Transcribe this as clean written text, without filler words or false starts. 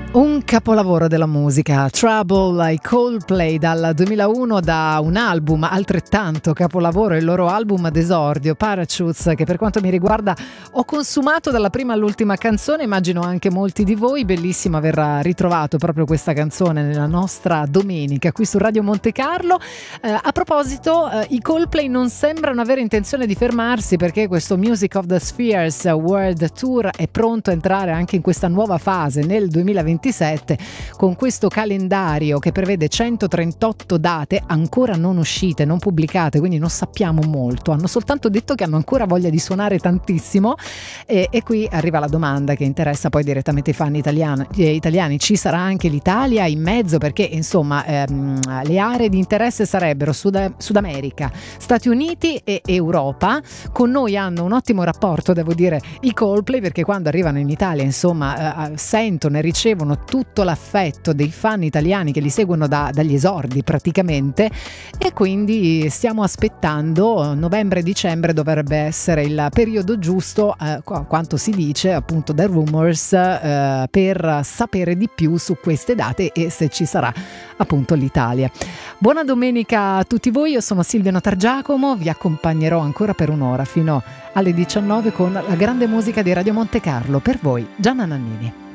Un capolavoro della musica, Trouble ai Coldplay dal 2001, da un album altrettanto capolavoro, il loro album d'esordio Parachutes, che per quanto mi riguarda ho consumato dalla prima all'ultima canzone, immagino anche molti di voi. Bellissimo aver ritrovato proprio questa canzone nella nostra domenica qui su Radio Monte Carlo. A proposito, i Coldplay non sembrano avere intenzione di fermarsi, perché questo Music of the Spheres World Tour è pronto a entrare anche in questa nuova fase nel 2027, con questo calendario che prevede 138 date ancora non uscite, non pubblicate, quindi non sappiamo molto. Hanno soltanto detto che hanno ancora voglia di suonare tantissimo, e qui arriva la domanda che interessa poi direttamente i fan italiani. Ci sarà anche l'Italia in mezzo? Perché insomma le aree di interesse sarebbero Sud America, Stati Uniti e Europa. Con noi hanno un ottimo rapporto, devo dire, i Coldplay, perché quando arrivano in Italia insomma sentono e ricevono tutto l'affetto dei fan italiani che li seguono dagli esordi praticamente, e quindi stiamo aspettando. Novembre-dicembre dovrebbe essere il periodo giusto, quanto si dice appunto dai rumors, per sapere di più su queste date e se ci sarà appunto l'Italia. Buona domenica a tutti voi, io sono Silvia Notargiacomo, vi accompagnerò ancora per un'ora fino alle 19 con la grande musica di Radio Monte Carlo. Per voi Gianna Nannini.